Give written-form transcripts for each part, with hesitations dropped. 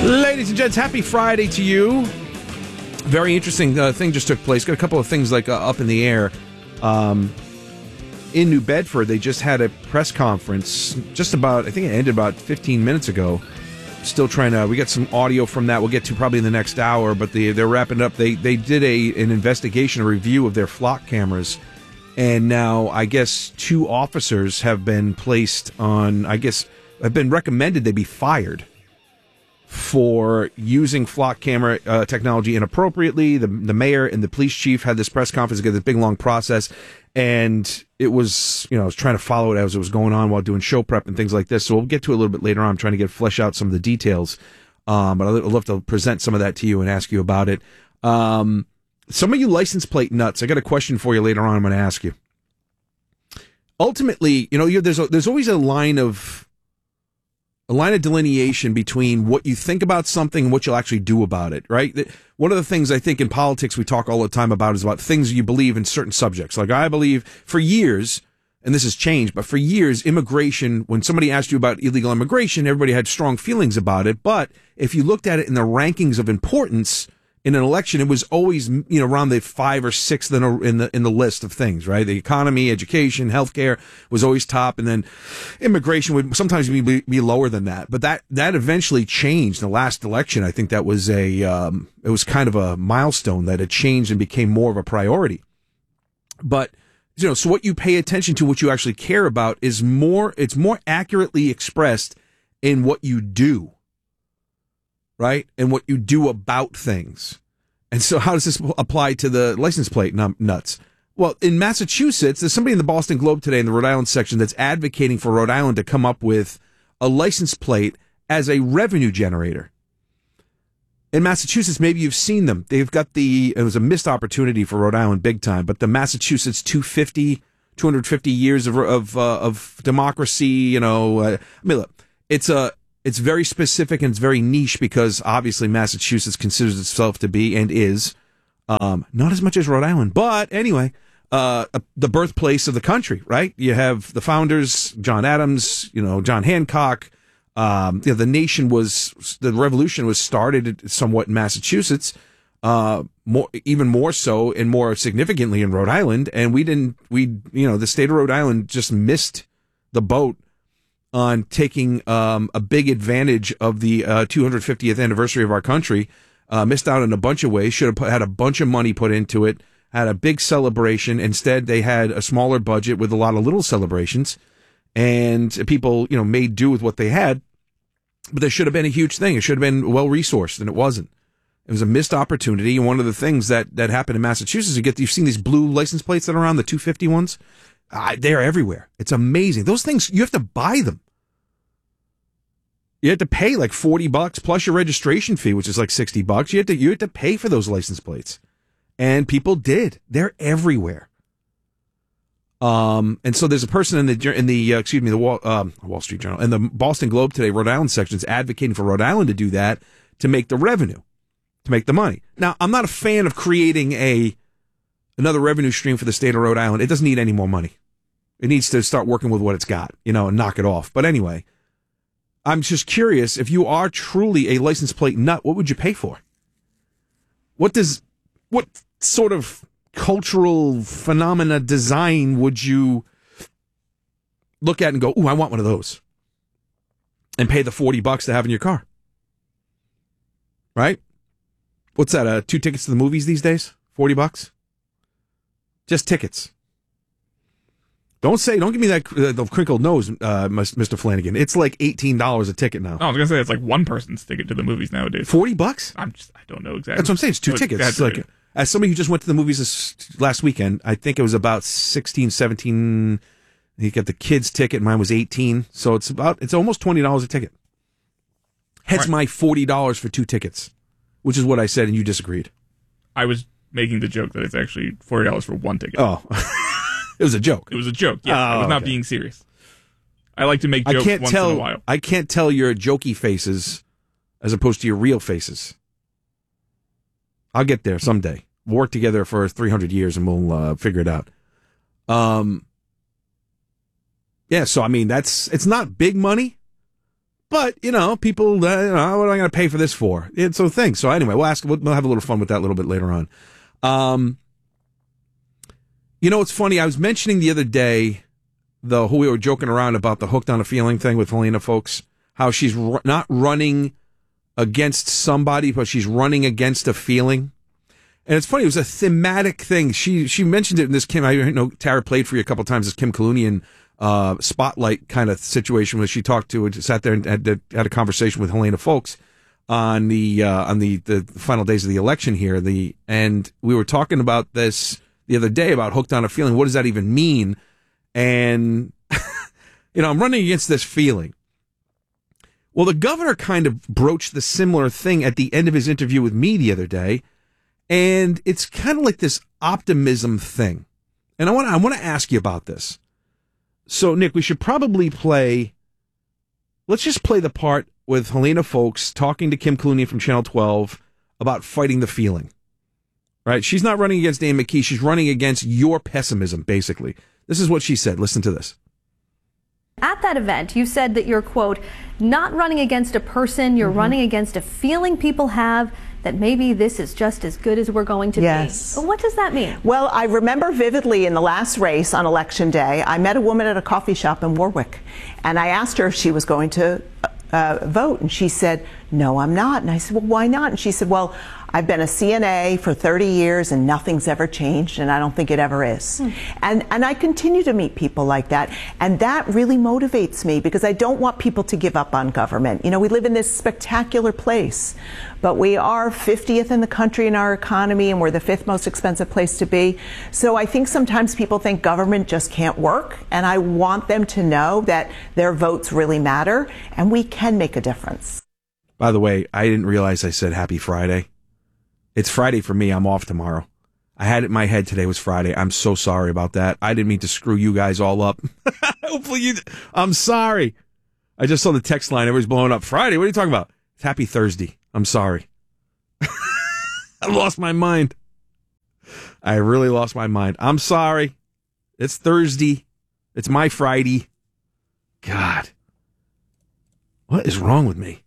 Ladies and gents, happy Friday to you. Very interesting thing just took place. Got a couple of things up in the air. In New Bedford, they just had a press conference just about, I think it ended about 15 minutes ago. Still trying to, we got some audio from that we'll get to probably in the next hour, but they're wrapping it up. They did an investigation, a review of their flock cameras, and now I guess 2 officers have been placed on, have been recommended they be fired for using flock camera technology inappropriately. The mayor and the police chief had this press conference, this big long process, and it was, I was trying to follow it as it was going on while doing show prep and things like this. So we'll get to it a little bit later on. I'm trying to flesh out some of the details, but I'd love to present some of that to you and ask you about it. Some of you license plate nuts, I got a question for you later on. I'm going to ask you. Ultimately, there's always a line of delineation between what you think about something and what you'll actually do about it, right? One of the things I think in politics we talk all the time about is about things you believe in certain subjects. Like I believe for years, and this has changed, but for years, immigration, when somebody asked you about illegal immigration, everybody had strong feelings about it. But if you looked at it in the rankings of importance in an election, it was always, around the 5th or 6th in the list of things, right? The economy, education, healthcare was always top, and then immigration would sometimes be lower than that. But that eventually changed in the last election. I think that was it was kind of a milestone that it changed and became more of a priority. But so what you pay attention to, what you actually care about, it's more accurately expressed in what you do. Right? And what you do about things. And so how does this apply to the license plate nuts? Well, in Massachusetts, there's somebody in the Boston Globe today in the Rhode Island section that's advocating for Rhode Island to come up with a license plate as a revenue generator. In Massachusetts, maybe you've seen them. They've got it was a missed opportunity for Rhode Island big time, but the Massachusetts 250 years of democracy, look, it's very specific and it's very niche because obviously Massachusetts considers itself to be and is not as much as Rhode Island. But anyway, the birthplace of the country, right? You have the founders, John Adams, John Hancock. The revolution was started somewhat in Massachusetts, even more so and more significantly in Rhode Island. And the state of Rhode Island just missed the boat on taking a big advantage of the 250th anniversary of our country. Missed out in a bunch of ways. Should have had a bunch of money put into it. Had a big celebration. Instead, they had a smaller budget with a lot of little celebrations, and people, made do with what they had. But there should have been a huge thing. It should have been well resourced, and it wasn't. It was a missed opportunity. And one of the things that happened in Massachusetts, you've seen these blue license plates that are around, the 250 ones. They're everywhere. It's amazing. Those things, you have to buy them. You had to pay like $40 plus your registration fee, which is like $60. You had to pay for those license plates, and people did. They're everywhere. And so there's a person in the Wall Street Journal and the Boston Globe today, Rhode Island section, is advocating for Rhode Island to do that to make the revenue, to make the money. Now, I'm not a fan of creating another revenue stream for the state of Rhode Island. It doesn't need any more money. It needs to start working with what it's got, and knock it off. But anyway, I'm just curious, if you are truly a license plate nut, what would you pay for? What sort of cultural phenomena design would you look at and go, ooh, I want one of those, and pay the $40 to have in your car? Right? What's that, 2 tickets to the movies these days? $40? Just tickets. Don't give me that the crinkled nose, Mr. Flanagan. It's like $18 a ticket now. Oh, I was gonna say it's like one person's ticket to the movies nowadays. $40? I don't know exactly. That's what I'm saying. It's 2 tickets. It's like, as somebody who just went to the movies this last weekend, I think it was about 16, 17. You get the kids' ticket. Mine was 18, so it's almost $20 a ticket. Hence my $40 for 2 tickets, which is what I said, and you disagreed. I was making the joke that it's actually $40 for 1 ticket. Oh. It was a joke. It was a joke. Yeah, I was not being serious. I like to make jokes once in a while. I can't tell your jokey faces as opposed to your real faces. I'll get there someday. We'll work together for 300 years and we'll figure it out. Yeah, so I mean, it's not big money, But, people, what am I going to pay for this for? It's a thing. So anyway, we'll have a little fun with that a little bit later on. It's funny. I was mentioning the other day, who we were joking around about the hooked on a feeling thing with Helena Foulkes, how she's not running against somebody, but she's running against a feeling. And it's funny, it was a thematic thing. She mentioned it in this I know Tara played for you a couple of times, this Kim Kalunian spotlight kind of situation where she sat there and had a conversation with Helena Foulkes on the final days of the election here. And we were talking about this the other day about hooked on a feeling. What does that even mean? And, I'm running against this feeling. Well, the governor kind of broached the similar thing at the end of his interview with me the other day. And it's kind of like this optimism thing. And I want to ask you about this. So, Nick, we should probably let's just play the part with Helena Foulkes talking to Kim Kalunian from Channel 12 about fighting the feeling. Right? She's not running against Dan McKee. She's running against your pessimism, basically. This is what she said. Listen to this. At that event, you said that you're, quote, not running against a person, you're running against a feeling people have that maybe this is just as good as we're going to be. But what does that mean? Well, I remember vividly in the last race on Election Day, I met a woman at a coffee shop in Warwick, and I asked her if she was going to vote, and she said, no, I'm not. And I said, well, why not? And she said, well, I've been a CNA for 30 years and nothing's ever changed, and I don't think it ever is. And I continue to meet people like that, and that really motivates me because I don't want people to give up on government. We live in this spectacular place, but we are 50th in the country in our economy, and we're the 5th most expensive place to be. So I think sometimes people think government just can't work, and I want them to know that their votes really matter, and we can make a difference. By the way, I didn't realize I said Happy Friday. It's Friday for me. I'm off tomorrow. I had it in my head today was Friday. I'm so sorry about that. I didn't mean to screw you guys all up. Hopefully I'm sorry. I just saw the text line. Everybody's blowing up. Friday? What are you talking about? It's Happy Thursday. I'm sorry. I lost my mind. I really lost my mind. I'm sorry. It's Thursday. It's my Friday. God. What is wrong with me?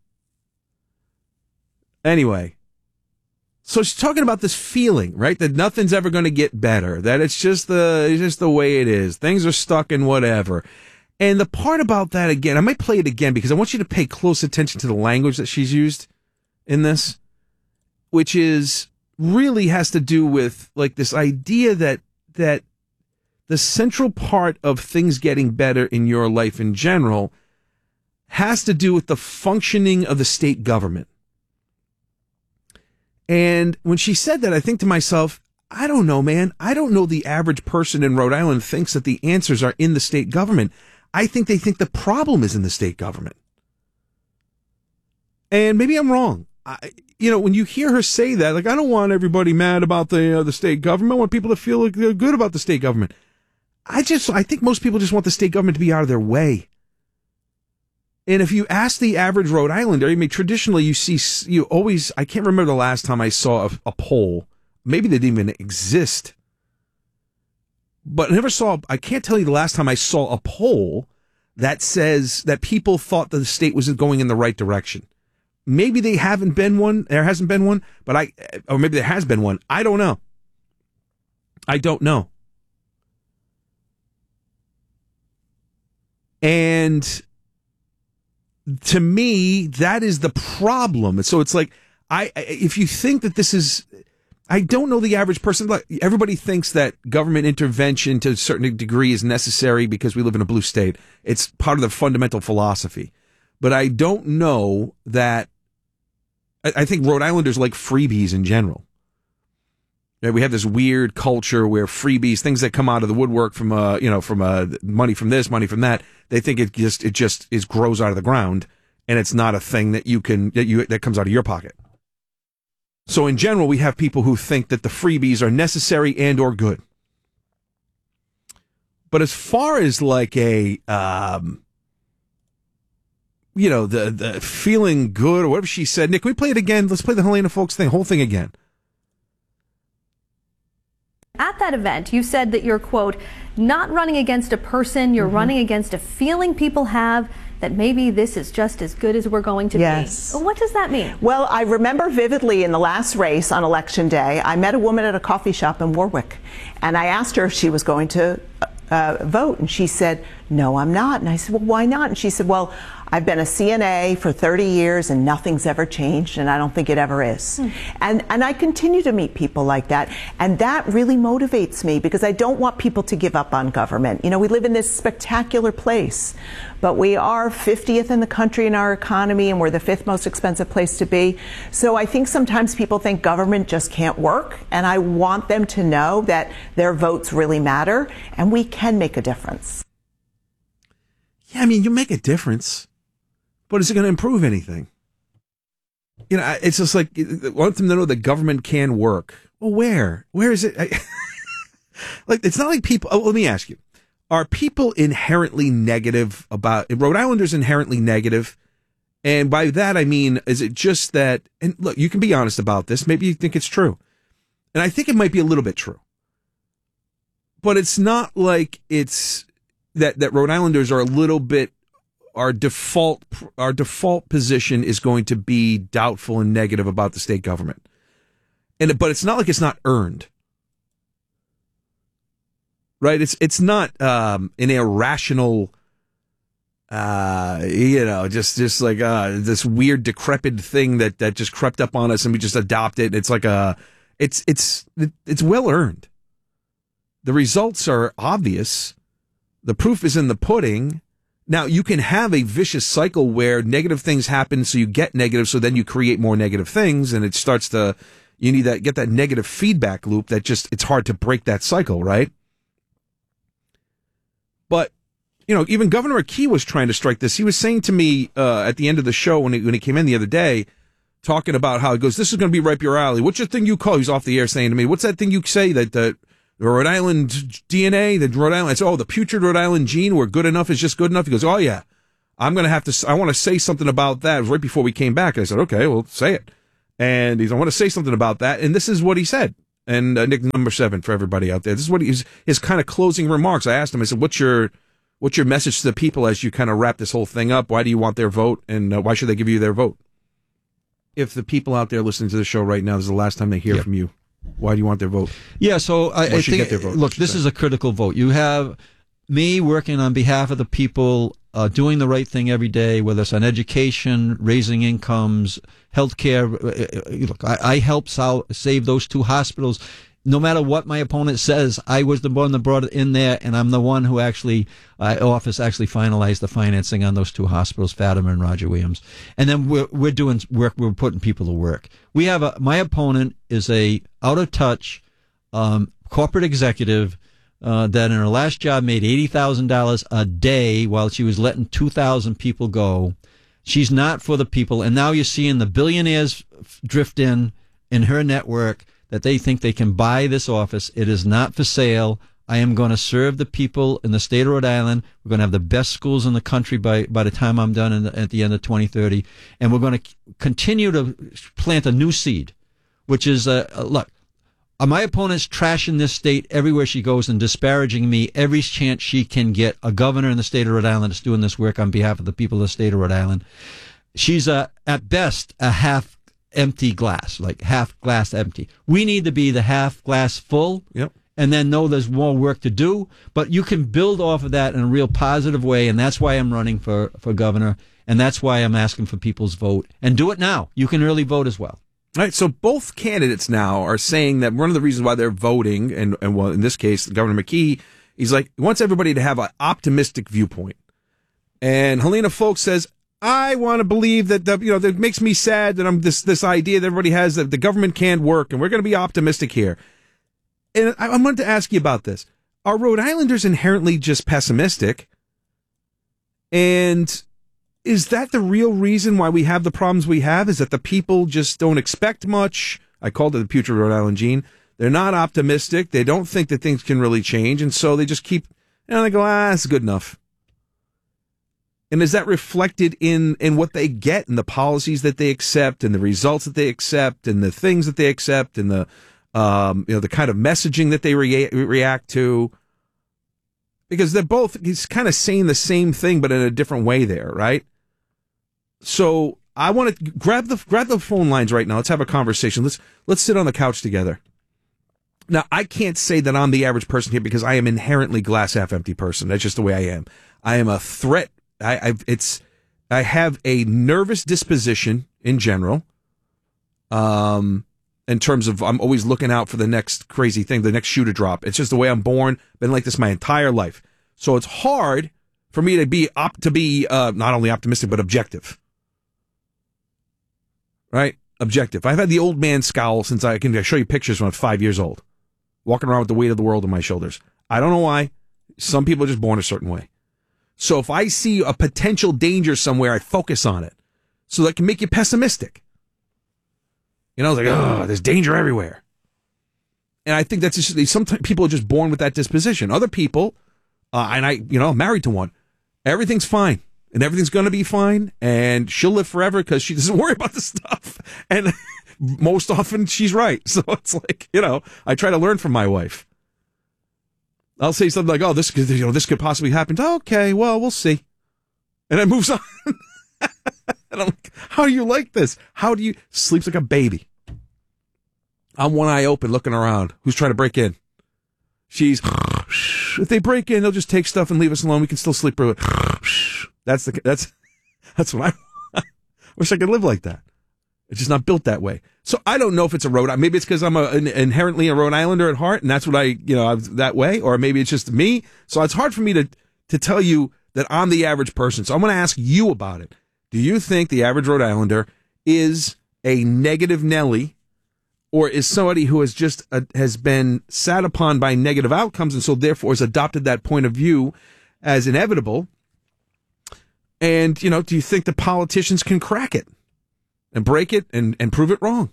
Anyway. So she's talking about this feeling, right? That nothing's ever going to get better. That it's just the way it is. Things are stuck in whatever. And the part about that, again, I might play it again because I want you to pay close attention to the language that she's used in this, which is really has to do with like this idea that the central part of things getting better in your life in general has to do with the functioning of the state government. And when she said that, I think to myself, I don't know, man. I don't know the average person in Rhode Island thinks that the answers are in the state government. I think they think the problem is in the state government. And maybe I'm wrong. When you hear her say that, like, I don't want everybody mad about the state government. I want people to feel like they're good about the state government. I think most people just want the state government to be out of their way. And if you ask the average Rhode Islander, traditionally I can't remember the last time I saw a poll. Maybe they didn't even exist. But I can't tell you the last time I saw a poll that says that people thought that the state was going in the right direction. Maybe there hasn't been one, or maybe there has been one. I don't know. And to me, that is the problem. So it's like, if you think that this is, I don't know the average person. Everybody thinks that government intervention to a certain degree is necessary because we live in a blue state. It's part of the fundamental philosophy. But I don't know that, I think Rhode Islanders like freebies in general. We have this weird culture where freebies, things that come out of the woodwork from money from this, money from that, they think it just grows out of the ground, and it's not a thing that comes out of your pocket. So in general, we have people who think that the freebies are necessary and or good. But as far as like the feeling good or whatever she said, Nick, can we play it again? Let's play the Helena Foulkes whole thing again. At that event, you said that you're, quote, not running against a person, you're running against a feeling people have that maybe this is just as good as we're going to be. What does that mean? Well, I remember vividly in the last race on Election Day, I met a woman at a coffee shop in Warwick, and I asked her if she was going to vote, and she said, "No, I'm not." And I said, "Well, why not?" And she said, "Well, I've been a CNA for 30 years and nothing's ever changed, and I don't think it ever is." And I continue to meet people like that, and that really motivates me because I don't want people to give up on government. You know, we live in this spectacular place, but we are 50th in the country in our economy, and we're the 5th most expensive place to be. So I think sometimes people think government just can't work, and I want them to know that their votes really matter, and we can make a difference. Yeah, I mean, you make a difference. But is it going to improve anything? You know, it's just like, I want them to know that government can work. Well, where? Where is it? Like, it's not like people, let me ask you, are people inherently negative about, Rhode Islanders inherently negative? And by that, I mean, is it just that, and look, you can be honest about this. Maybe you think it's true. And I think it might be a little bit true. But it's not like it's that Rhode Islanders are a little bit, our default position is going to be doubtful and negative about the state government. But it's not like it's not earned. Right? It's not an irrational just like this weird decrepit thing that just crept up on us and we just adopt it. It's like it's well earned. The results are obvious. The proof is in the pudding. Now, you can have a vicious cycle where negative things happen, so you get negative, so then you create more negative things, and it starts to, you need that, get that negative feedback loop that just, it's hard to break that cycle, right? But, you know, even Governor McKee was trying to strike this. He was saying to me at the end of the show when he came in the other day, talking about how he goes, this is going to be right up your alley. What's your thing you call? He's off the air saying to me, what's that thing you say that the Rhode Island DNA, the Rhode Island, the putrid Rhode Island gene where good enough is just good enough. He goes, oh yeah, I want to say something about that. It was right before we came back. I said, okay, well, say it. And he's, I want to say something about that. And this is what he said. And Nick, number 7 for everybody out there. This is what his kind of closing remarks. I asked him, I said, what's your message to the people as you kind of wrap this whole thing up? Why do you want their vote? And why should they give you their vote? If the people out there listening to the show right now, this is the last time they hear from you. Why do you want their vote? Yeah, so I think, look, this is a critical vote. You have me working on behalf of the people, doing the right thing every day, whether it's on education, raising incomes, healthcare. Look, I helped save those 2 hospitals. No matter what my opponent says, I was the one that brought it in there, and I'm the one who actually, office actually finalized the financing on those 2 hospitals, Fatima and Roger Williams. And then we're doing work, we're putting people to work. We have my opponent is a out of touch, corporate executive, that in her last job made $80,000 a day while she was letting 2,000 people go. She's not for the people. And now you're seeing the billionaires drift in her network, that they think they can buy this office. It is not for sale. I am going to serve the people in the state of Rhode Island. We're going to have the best schools in the country by the time I'm done at the end of 2030. And we're going to continue to plant a new seed, which is, look, my opponent's trashing this state everywhere she goes and disparaging me every chance she can get. A governor in the state of Rhode Island that's doing this work on behalf of the people of the state of Rhode Island. She's, at best, a half empty glass, like half glass empty. We need to be the half glass full. Yep. And then know there's more work to do, but you can build off of that in a real positive way, and that's why I'm running for governor, and that's why I'm asking for people's vote. And do it now. You can early vote as well. All right, so both candidates now are saying that one of the reasons why they're voting, and well, in this case, Governor McKee, he's like, he wants everybody to have an optimistic viewpoint. And Helena Foulkes says, I want to believe that, that makes me sad that I'm this idea that everybody has that the government can't work, and we're going to be optimistic here. And I wanted to ask you about this. Are Rhode Islanders inherently just pessimistic? And is that the real reason why we have the problems we have? Is that the people just don't expect much? I called it the putrid Rhode Island gene. They're not optimistic. They don't think that things can really change. And so they just keep, they go, it's good enough. And is that reflected in what they get and the policies that they accept and the results that they accept and the things that they accept and the kind of messaging that they react to? Because he's kind of saying the same thing, but in a different way there, right? So I want to grab the phone lines right now. Let's have a conversation. Let's sit on the couch together. Now, I can't say that I'm the average person here because I am inherently glass half empty person. That's just the way I am. I am a threat. I have a nervous disposition in general. In terms of I'm always looking out for the next crazy thing, the next shoe to drop. It's just the way I'm born. Been like this my entire life. So it's hard for me to be not only optimistic but objective. Right? Objective. I've had the old man scowl since I can show you pictures when I was 5 years old. Walking around with the weight of the world on my shoulders. I don't know why. Some people are just born a certain way. So if I see a potential danger somewhere, I focus on it. So that can make you pessimistic. You know, like, oh, there's danger everywhere. And I think that's just, sometimes people are just born with that disposition. Other people, and I'm married to one, everything's fine. And everything's going to be fine. And she'll live forever because she doesn't worry about the stuff. And most often she's right. So it's like, I try to learn from my wife. I'll say something like, oh, this could possibly happen. Okay, well, we'll see. And it moves on. And I'm like, how do you like this? How do you sleeps like a baby? I'm one eye open looking around. Who's trying to break in? She's, if they break in, they'll just take stuff and leave us alone. We can still sleep through it. That's what I wish I could live like that. It's just not built that way. So I don't know if it's a Rhode Island. Maybe it's because I'm inherently a Rhode Islander at heart, and that's what I'm that way. Or maybe it's just me. So it's hard for me to tell you that I'm the average person. So I'm going to ask you about it. Do you think the average Rhode Islander is a negative Nelly, or is somebody who has been sat upon by negative outcomes and so therefore has adopted that point of view as inevitable? And, do you think the politicians can crack it and break it and prove it wrong?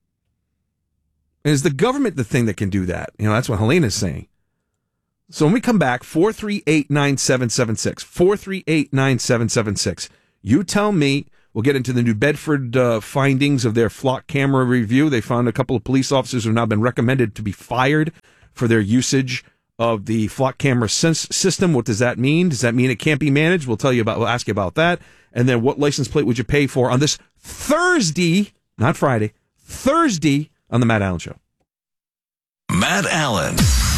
And is the government the thing that can do that? That's what Helena's saying. So when we come back, 438-9776, 438-9776. You tell me. We'll get into the New Bedford findings of their flock camera review. They found a couple of police officers who have now been recommended to be fired for their usage of the flock camera system. What does that mean? Does that mean it can't be managed? We'll ask you about that. And then what license plate would you pay for on this Thursday, not Friday, Thursday on the Matt Allen Show. Matt Allen.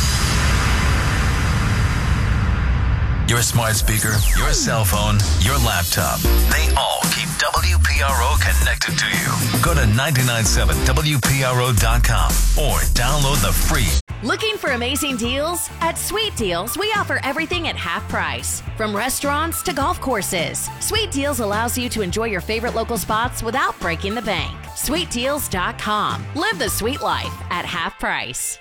Your smart speaker, your cell phone, your laptop. They all keep WPRO connected to you. Go to 997WPRO.com or download the free. Looking for amazing deals? At Sweet Deals, we offer everything at half price. From restaurants to golf courses. Sweet Deals allows you to enjoy your favorite local spots without breaking the bank. SweetDeals.com. Live the sweet life at half price.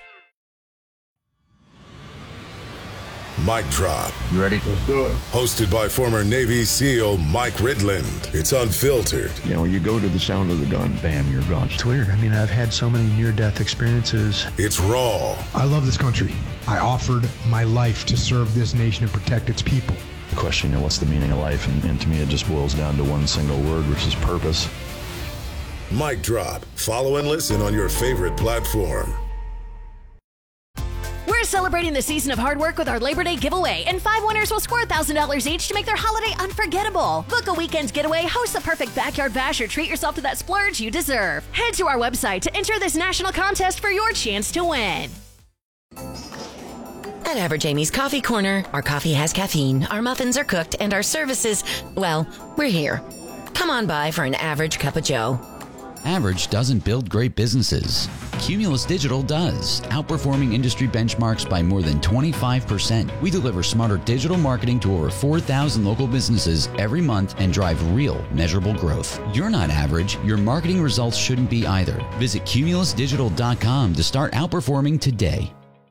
Mic Drop. You ready? Let's do it. Hosted by former Navy SEAL Mike Ridland. It's unfiltered. You go to the sound of the gun, bam, you're gone. It's weird. I've had so many near-death experiences. It's raw. I love this country. I offered my life to serve this nation and protect its people. The question, what's the meaning of life? And to me, it just boils down to one single word, which is purpose. Mic Drop. Follow and listen on your favorite platform. We're celebrating the season of hard work with our Labor Day giveaway, and 5 winners will score $1,000 each to make their holiday unforgettable. Book a weekend's getaway, host the perfect backyard bash, or treat yourself to that splurge you deserve. Head to our website to enter this national contest for your chance to win. At Average Amy's Coffee Corner, our coffee has caffeine, our muffins are cooked, and our services, well, we're here. Come on by for an average cup of joe. Average doesn't build great businesses. Cumulus Digital does, outperforming industry benchmarks by more than 25%. We deliver smarter digital marketing to over 4,000 local businesses every month and drive real, measurable growth. You're not average. Your marketing results shouldn't be either. Visit cumulusdigital.com to start outperforming today.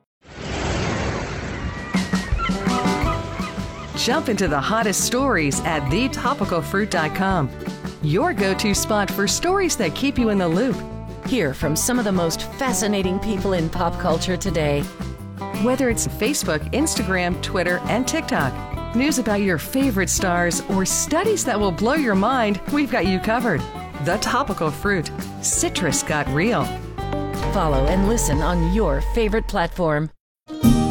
Jump into the hottest stories at thetopicalfruit.com. Your go-to spot for stories that keep you in the loop. Hear from some of the most fascinating people in pop culture today. Whether it's Facebook, Instagram, Twitter, and TikTok, news about your favorite stars, or studies that will blow your mind, we've got you covered. The Topical Fruit. Citrus got real. Follow and listen on your favorite platform.